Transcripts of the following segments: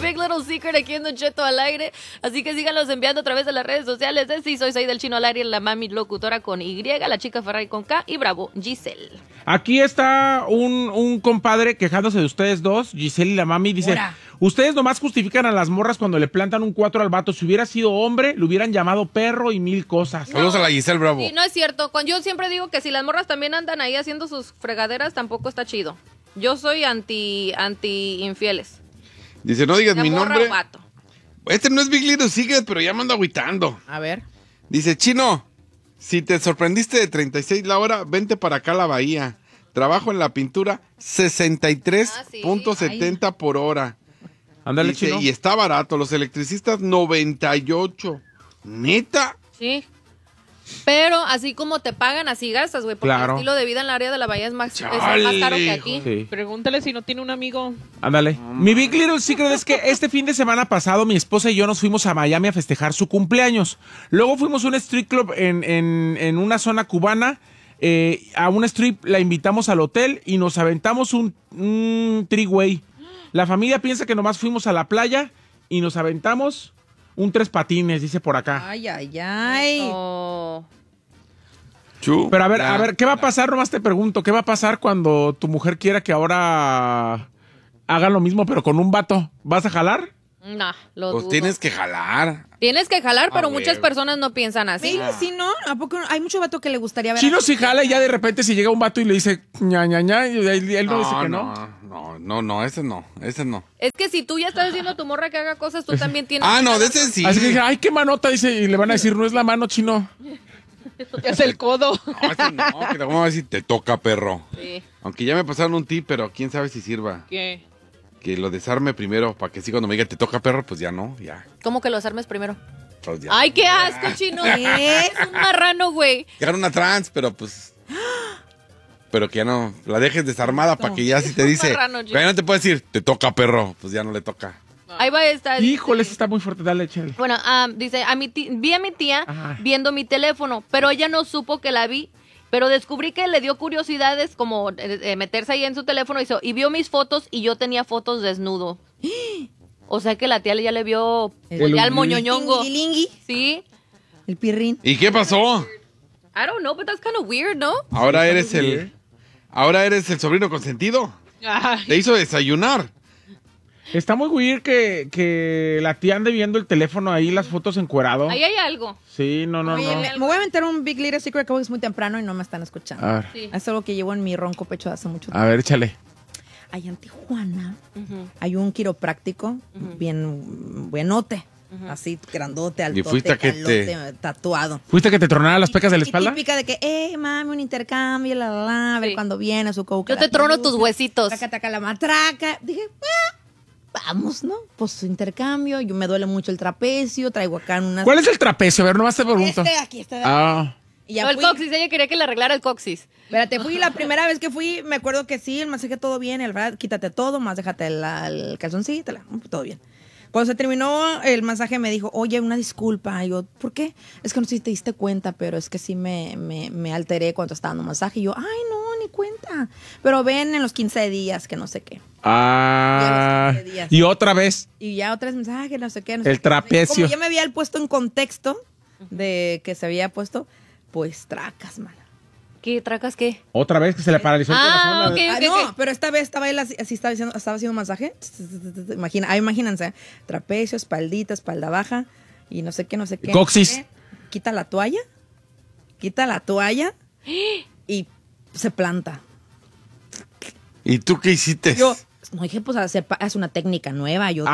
Big Little Secret aquí en Don Cheto al aire. Así que síganlos enviando a través de las redes sociales de Sí Soy del Chino al aire, la mami locutora con Y, la chica Ferrari con K y Bravo, Giselle. Aquí está un compadre quejándose de ustedes dos, Giselle y la mami, dice... Ahora. Ustedes nomás justifican a las morras cuando le plantan un 4 al vato. Si hubiera sido hombre, le hubieran llamado perro y 1000 cosas. Saludos a la Giselle Bravo. Sí, no es cierto. Yo siempre digo que si las morras también andan ahí haciendo sus fregaderas, tampoco está chido. Yo soy anti infieles. Dice, no digas La mi morra nombre. o vato. Este no es Big Little Secret, pero ya me ando agüitando. A ver. Dice, Chino, si te sorprendiste de 36 la hora, vente para acá a la bahía. Trabajo en la pintura, 63.70 por hora. Ándale, Dice, Chino. y está barato. Los electricistas, 98. ¿Neta? Sí. Pero así como te pagan, así gastas, güey. Porque Claro. el estilo de vida en la área de la bahía es más caro que aquí. Sí. Pregúntale si no tiene un amigo. Ándale. Mi Big Little Secret es que este fin de semana pasado mi esposa y yo nos fuimos a Miami a festejar su cumpleaños. Luego fuimos a un street club en una zona cubana. A un strip la invitamos al hotel y nos aventamos un three-way. La familia piensa que nomás fuimos a la playa y nos aventamos un 3 patines, dice por acá. Ay, ay, ay. Oh. Chu. Pero a Ya. ver, ¿qué va a pasar? Nomás te pregunto, ¿qué va a pasar cuando tu mujer quiera que ahora hagan lo mismo pero con un vato? ¿Vas a jalar? No, lo Pues dudo. tienes que jalar. Tienes que jalar, pero güey. muchas personas no piensan así. Maybe sí, ¿no? ¿A poco no? Hay mucho vato que le gustaría ver. Chino a- sí jala y ya de repente si llega un vato y le dice ña, ña, ña, y él no dice que no. ese no. Es que si tú ya estás diciendo a tu morra que haga cosas, tú también tienes Ah, que no, de jalar. ese sí. Así que dice, ay, qué manota, dice, y le van a decir, no es la mano, Chino. Es el codo. No, ese no, que te vamos a decir, te toca, perro. Sí. Aunque ya me pasaron un tip, pero quién sabe si sirva. ¿Qué? Que lo desarme primero, para que sí cuando me diga, te toca, perro, pues ya no, ya. ¿Cómo que los armes primero? Pues ya. Ay, qué asco, Chino. Es un marrano, güey. Que hagan una trans, pero pues... Pero que ya no, la dejes desarmada para que ya si te dice... marrano, ya no te puede decir, te toca, perro, pues ya no le toca. Ahí va esta. Híjole, ese está muy fuerte, dale, chale. Bueno, dice, vi a mi tía Ajá. viendo mi teléfono, pero ella no supo que la vi, pero descubrí que le dio curiosidades como meterse ahí en su teléfono y vio mis fotos y yo tenía fotos desnudo. O sea que la tía ya le vio El ya al ungui. moñoñongo. Lingui, Sí. el pirrín. ¿Y qué pasó? I don't know, but that's kind of weird, ¿no? Ahora eres el sobrino consentido. Ay, Te hizo desayunar. Está muy weird que la tía ande viendo el teléfono ahí, las fotos encuerado. Ahí hay algo. Sí, no. Oye, me voy a aventar un Big Little Secret que es muy temprano y no me están escuchando. A ver, Sí. Es algo que llevo en mi ronco pecho hace mucho tiempo. a ver, échale. Allá en Tijuana Ujú. hay un quiropráctico bien buenote. Así, grandote, altote, fuiste a que calote, tatuado. ¿Fuiste a que te tronara las pecas de la Y espalda? típica de que, mami, un intercambio, a ver Sí. cuando viene su coca. Yo te trono tus huesitos. Taca, taca, la matraca. Dije, vamos, ¿no? Pues su intercambio. Yo me duele mucho el trapecio, traigo acá unas... ¿Cuál es el trapecio? A ver, nomás te pregunto. Aquí, este de aquí. Ah, Y ya No, el fui. coxis, ella quería que le arreglara el coxis. Espérate, fui la primera vez que fui, me acuerdo que sí, el masaje todo bien, el verdad, quítate todo, más déjate el calzoncito, todo bien. Cuando se terminó el masaje me dijo, oye, una disculpa. Y yo, ¿por qué? Es que no sé si te diste cuenta, pero es que sí me alteré cuando estaba dando masaje. Y yo, ay, no, ni cuenta. Pero ven en los 15 días, que no sé qué. ah, Ya los 15 días. y otra vez. Y ya otras mensajes, no sé qué. No sé El qué. trapecio. Como ya me había puesto en contexto de que se había puesto, pues tracas, man. ¿Qué tracas qué? Otra vez que se le paralizó el Ah, corazón. ok. No, pero esta vez estaba él así estaba haciendo masaje. Imagínense, trapecio, espaldita, espalda baja y no sé qué, no sé qué. Coxis. Quita la toalla y se planta. ¿Y tú qué hiciste? Yo, no dije, pues hace una técnica nueva. Yo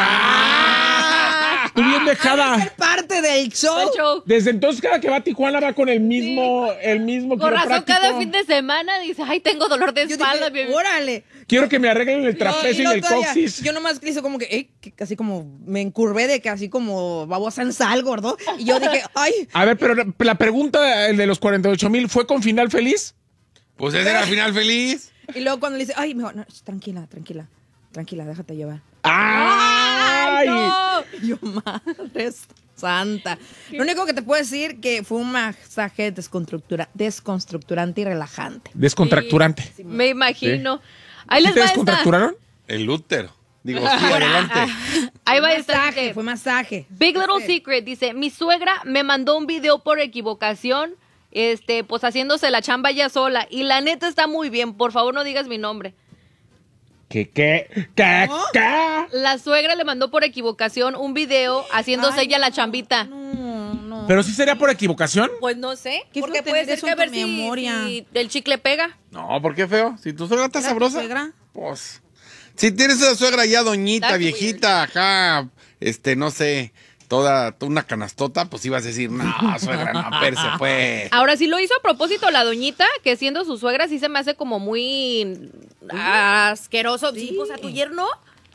Tú bien dije, dejada. es parte del show. El show. Desde entonces cada que va a Tijuana va con el mismo Por razón, quiropráctico. cada fin de semana dice, ay, tengo dolor de Yo espalda. dije, bien. órale. Quiero que me arreglen el trapecio y no, el todavía, coxis. Yo nomás hice como que así como me encurvé de que así como babosa en sal, gordo. Y yo dije, ay, A ver, pero la pregunta el de los 48,000 ¿fue con final feliz? Pues ese era el final feliz. y luego cuando le dice, ay, mejor, no, tranquila, déjate llevar. ¡Ay! Y yo, madre santa. Lo único que te puedo decir que fue un masaje desconstructurante y relajante. Descontracturante. Me imagino. Ahí ¿Sí les te va esta. descontracturaron? El útero. Digo, sí, adelante. Ahí va esta. Masaje, dice, fue masaje. Big Little Secret dice, mi suegra me mandó un video por equivocación, pues haciéndose la chamba ella sola. Y la neta está muy bien. Por favor, no digas mi nombre. ¿Qué? La suegra le mandó por equivocación un video haciéndose ella la chambita. No. ¿Pero sí sería por equivocación? Pues no sé, ¿Qué porque fue puede tener ser eso que a en ver tu memoria? si el chicle pega. No, ¿por qué feo? Si tu suegra está ¿Era tu sabrosa. suegra? Pues. Si tienes una suegra ya doñita, That's viejita, acá, no sé, toda una canastota, pues ibas a decir, no, suegra, no, perse, pues. Ahora, si lo hizo a propósito la doñita, que siendo su suegra sí se me hace como muy asqueroso. Sí, pues a tu yerno.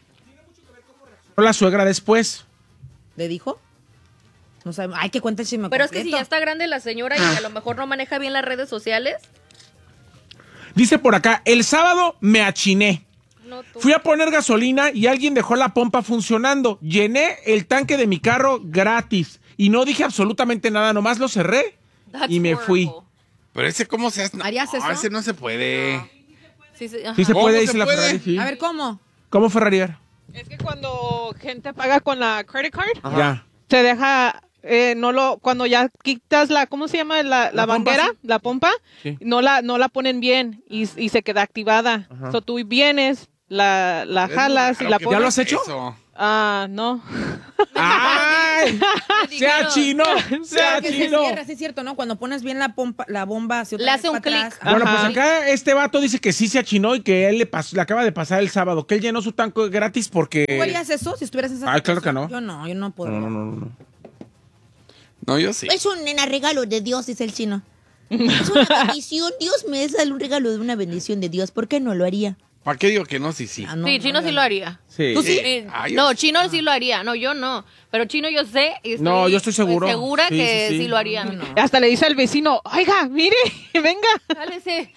La suegra después. ¿Le dijo? No sabe. Ay, que cuente el chisme Pero es que si completo. ya está grande la señora y a lo mejor no maneja bien las redes sociales. Dice por acá, el sábado me achiné. No, tú. Fui a poner gasolina y alguien dejó la pompa funcionando. Llené el tanque de mi carro gratis y no dije absolutamente nada, nomás lo cerré That's y me fui. horrible. Pero ese, ¿cómo se hace? No, ¿Harías eso? ese no se puede. Sí, sí, ajá. Sí se ¿Cómo puede, se dice la puede? Ferrari, sí. A ver, ¿cómo? ¿Cómo Ferrari? Es que cuando gente paga con la credit card, Ya. se deja, cuando ya quitas ¿cómo se llama? La La pompa, manguera, sí. la pompa, Sí. no la ponen bien y se queda activada. Ajá. So tú vienes, la Es jalas y raro la que pones. ¿Ya lo has hecho? eso. Ah, no. ¡Ay! Me ¡Se dijeron. achinó! ¡Se Que se achinó! cierra, sí es cierto, ¿no? Cuando pones bien la bomba hacia otra Le vez hace un para clic. atrás. Bueno, pues Ajá. acá este vato dice que sí se achinó y que él le acaba de pasar el sábado, que él llenó su tanque gratis porque... ¿Tú harías eso si estuvieras en esa Ay, claro que situación? no. Yo no puedo. No. No, yo sí. Es un regalo de Dios, dice el chino. Es una bendición. Dios me da un regalo de una bendición de Dios. ¿Por qué no lo haría? ¿Para qué digo que no? Sí, sí. Ah, no, Sí, no, Chino no. sí lo haría. Sí. ¿Tú sí? Ay, No, Chino sí lo haría. No, yo no. Pero Chino yo sé. Y No, yo estoy seguro. Segura Sí, que sí, sí. sí lo haría. Hasta le dice al vecino, oiga, mire, venga. Cálese.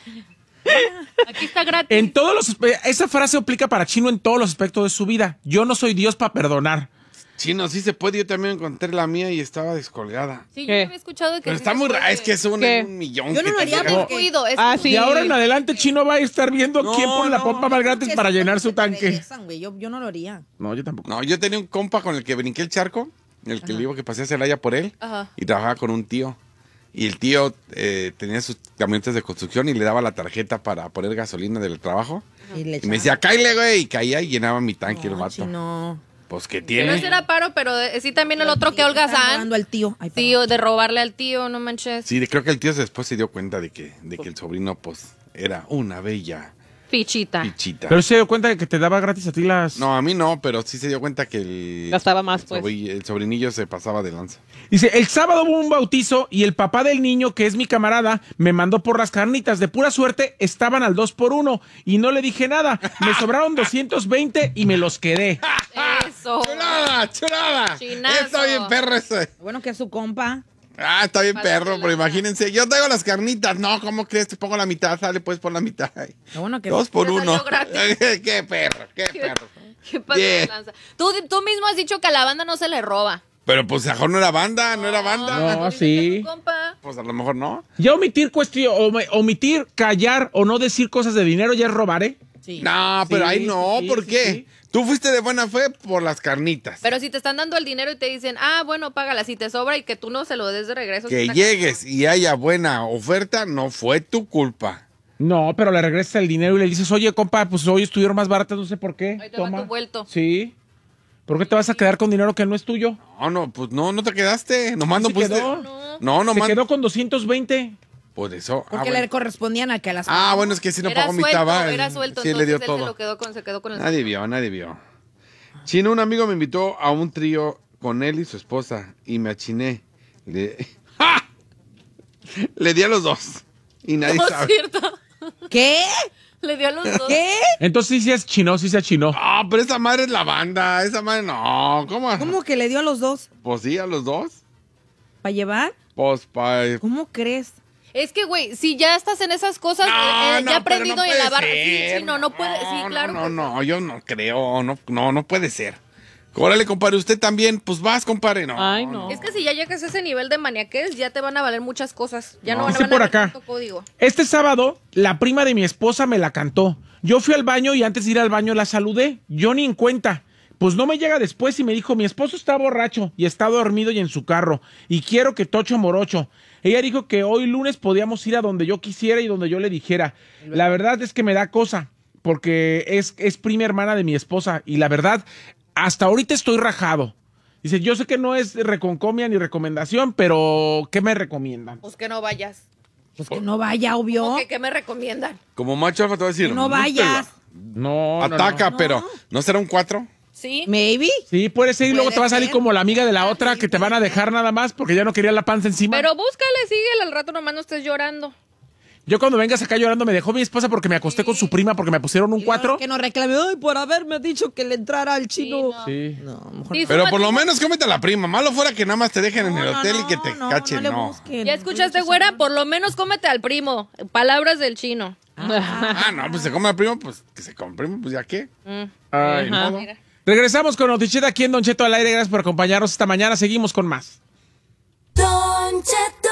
Aquí está gratis. En todos los... Esa frase aplica para Chino en todos los aspectos de su vida. Yo no soy Dios para perdonar. Chino, sí se puede. Yo también encontré la mía y estaba descolgada. Sí, yo ¿Qué? había escuchado que Pero sí está se muy puede. raro. Es que es ¿Qué? un millón. Yo no que lo te haría llega. porque- Cuido, es Ah, que- sí. Y ahora en adelante Chino va a estar viendo No, quién pone la no. pompa más gratis para llenar su tanque. Regresan, güey. Yo no lo haría. No, yo tampoco. No, yo tenía un compa con el que brinqué el charco, el que le digo que pasé a Celaya por él, Ajá. y trabajaba con un tío. Y el tío tenía sus camionetas de construcción y le daba la tarjeta para poner gasolina del trabajo. Y, le Y me decía, cáile, güey, y caía y llenaba mi tanque el vato. No. Pues que Pero tiene. ese era paro, pero sí también el otro que Olga San. Dando al tío. Ay, perdón. Tío, de robarle al tío, no manches. Sí, creo que el tío después se dio cuenta de que el sobrino, pues, era una bella Fichita. pichita. Pero se dio cuenta de que te daba gratis a ti las... No, a mí no, pero sí se dio cuenta que el, Gastaba más, pues. el sobrinillo se pasaba de lanza. Dice, el sábado hubo un bautizo y el papá del niño, que es mi camarada, me mandó por las carnitas. De pura suerte, estaban al 2x1 y no le dije nada. Me sobraron 220 y me los quedé. Eso. ¡Chulada, chulada! Chinazo. Está bien perro ese. Bueno, que es su compa. Ah, está bien Pásatela. perro, pero imagínense, yo traigo las carnitas. No, ¿cómo crees? Te pongo la mitad, sale pues por la mitad. Lo bueno que 2 por Te 1. salió gratis. Qué perro, qué perro. ¿Qué pasa Bien. de lanza? Tú mismo has dicho que a la banda no se le roba. Pero pues a lo mejor no era banda, no era banda. No, Dices que sí. tu compa. Pues a lo mejor no. Ya omitir omitir, callar o no decir cosas de dinero ya es robar, ¿eh? Sí. No, pero Sí, ahí no, sí, ¿por sí, qué? sí. Tú fuiste de buena fe por las carnitas. Pero si te están dando el dinero y te dicen, bueno, págala, si te sobra y que tú no se lo des de regreso. sí Que está llegues y haya buena oferta, no fue tu culpa. No, pero le regresas el dinero y le dices, oye, compa, pues hoy estuvieron más baratas, no sé por qué. Ahí te va tu vuelto. Sí. ¿Por qué te vas a quedar con dinero que no es tuyo? No, pues no te quedaste. Nomás no ¿Se pusiste. quedó? No, Se nomás. quedó con 220. Por eso. Porque bueno. le correspondían al que las Bueno, es que si no Era pagó mi suelto, tabaco. era suelto. Sí, le entonces dio él se todo. lo quedó se quedó con el Nadie vio. Chino, un amigo me invitó a un trío con él y su esposa y me achiné. ¡Ja! Le di a los dos y nadie No es sabe. cierto. ¿Qué? Le dio a los dos. ¿Qué? Entonces sí se achinó, sí se achinó. Ah, pero esa madre es la banda. Esa madre no. ¿Cómo? ¿Cómo que le dio a los dos? Pues sí, a los dos. ¿Para llevar? Pues ¿Cómo crees? Es que, güey, si ya estás en esas cosas, ya aprendido en la barra. Sí, chino, no puede. Sí, claro. No, yo no creo. No puede ser. Órale, compadre, usted también. Pues vas, compadre. No. Ay, no. Es que si ya llegas a ese nivel de maniaquez, ya te van a valer muchas cosas. Ya no van a Dice por valer acá. tanto código. Este sábado, la prima de mi esposa me la cantó. Yo fui al baño y antes de ir al baño la saludé. Yo ni en cuenta. Pues no me llega después y me dijo, mi esposo está borracho y está dormido y en su carro. Y quiero que tocho morocho. Ella dijo que hoy lunes podíamos ir a donde yo quisiera y donde yo le dijera. La verdad es que me da cosa, porque es prima hermana de mi esposa. Y la verdad, hasta ahorita estoy rajado. Dice, yo sé que no es reconcomia ni recomendación, pero ¿qué me recomiendan? Pues que no vayas. Pues que no vaya, obvio. ¿Qué me recomiendan? Como macho alfa te voy a decir. Que no vayas. No, Ataca, no. pero ¿no será un 4? Sí. Maybe. Sí, puede ser y luego Puede te va a salir ser. como la amiga de la otra que te van a dejar nada más porque ya no quería la panza encima. Pero búscale, síguele al rato, nomás no estés llorando. Yo cuando vengas acá llorando me dejó mi esposa porque me acosté con su prima porque me pusieron un 4. Que no reclame, ay, por haberme dicho que le entrara al chino. Sí. No, mejor Sí, Pero súmate. por lo menos cómete a la prima. Malo fuera que nada más te dejen en el no, hotel no, y que te no, cachen. no le No. busquen. ¿Ya escuchaste, güera? Por lo menos cómete al primo. Palabras del chino. Ah, no, pues se come al primo, pues que se come al primo, pues ya qué. Ay, Ajá. modo. Regresamos con Noticheta aquí en Don Cheto al aire. Gracias por acompañarnos esta mañana. Seguimos con más. Don Cheto.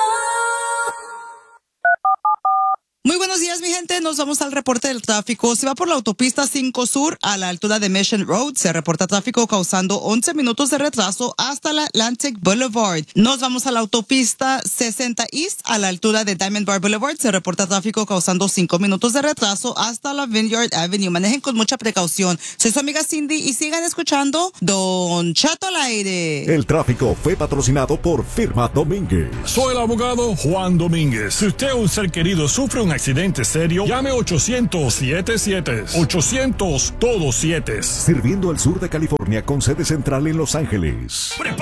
Muy buenos días, mi gente. Nos vamos al reporte del tráfico. Se va por la autopista 5 Sur a la altura de Mission Road. Se reporta tráfico causando 11 minutos de retraso hasta la Atlantic Boulevard. Nos vamos a la autopista 60 East a la altura de Diamond Bar Boulevard. Se reporta tráfico causando 5 minutos de retraso hasta la Vineyard Avenue. Manejen con mucha precaución. Soy su amiga Cindy y sigan escuchando Don Cheto al aire. El tráfico fue patrocinado por Firma Domínguez. Soy el abogado Juan Domínguez. Si usted o un ser querido sufre un accidente serio, llame 800-77. 800 todo 7. Sirviendo al sur de California con sede central en Los Ángeles.